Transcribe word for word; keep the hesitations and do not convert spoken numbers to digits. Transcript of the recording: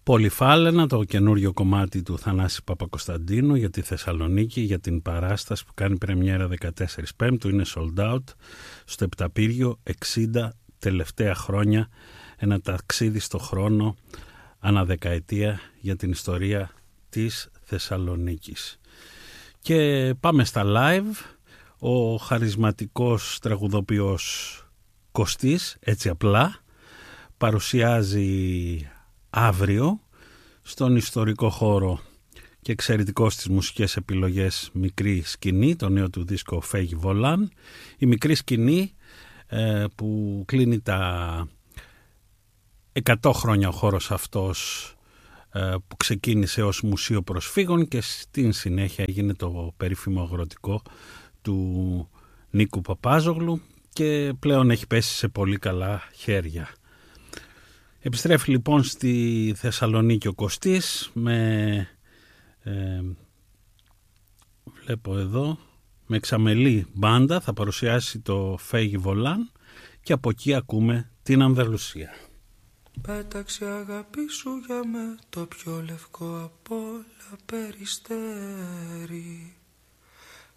Πολυφάλαινα, το καινούριο κομμάτι του Θανάση Παπακοσταντίνου για τη Θεσσαλονίκη, για την παράσταση που κάνει πρεμιέρα δεκατέσσερις Πέμπτου, είναι sold out στο Επταπύργιο. Εξήντα τελευταία χρόνια, ένα ταξίδι στο χρόνο αναδεκαετία για την ιστορία της Θεσσαλονίκης. Και πάμε στα live. Ο χαρισματικός τραγουδοποιός Κωστής, έτσι απλά, παρουσιάζει αύριο στον ιστορικό χώρο και εξαιρετικό στις μουσικές επιλογές Μικρή Σκηνή, το νέο του δίσκο Φέγη Βολάν. Η Μικρή Σκηνή ε, που κλείνει τα εκατό χρόνια ο χώρος αυτός, ε, που ξεκίνησε ως μουσείο προσφύγων και στην συνέχεια έγινε το περίφημο αγροτικό του Νίκου Παπάζογλου και πλέον έχει πέσει σε πολύ καλά χέρια. Επιστρέφει λοιπόν στη Θεσσαλονίκη ο Κωστής με, ε, βλέπω εδώ, με εξαμελή μπάντα, θα παρουσιάσει το Φέγη Βολάν και από εκεί ακούμε την Ανδαλουσία. Πέταξε αγάπη σου για με το πιο λευκό απ' όλα περιστέρι.